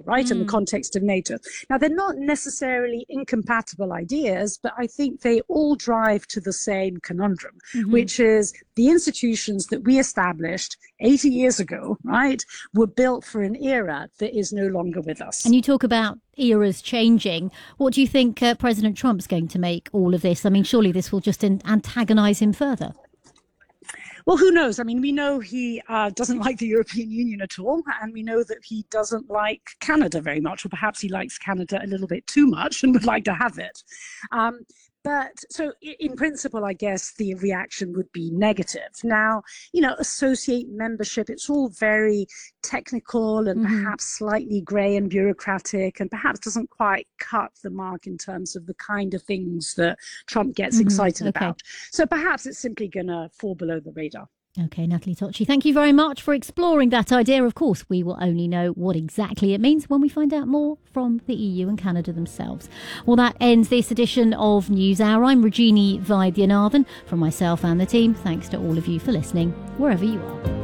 right, in the context of NATO. Now, they're not necessarily incompatible ideas, but I think they all drive to the same conundrum, which is the institutions that we established 80 years ago, right, were built for an era that is no longer with us. And you talk about eras changing. What do you think President Trump's going to make all of this? I mean, surely this will just antagonize him further. Well, who knows? I mean, we know he doesn't like the European Union at all, and we know that he doesn't like Canada very much, or perhaps he likes Canada a little bit too much and would like to have it. But so in principle, I guess the reaction would be negative. Now, associate membership, it's all very technical and perhaps slightly grey and bureaucratic, and perhaps doesn't quite cut the mark in terms of the kind of things that Trump gets excited about. So perhaps it's simply going to fall below the radar. OK, Natalie Tocci, thank you very much for exploring that idea. Of course, we will only know what exactly it means when we find out more from the EU and Canada themselves. Well, that ends this edition of NewsHour. I'm Rajini Vaidyanathan. From myself and the team, thanks to all of you for listening, wherever you are.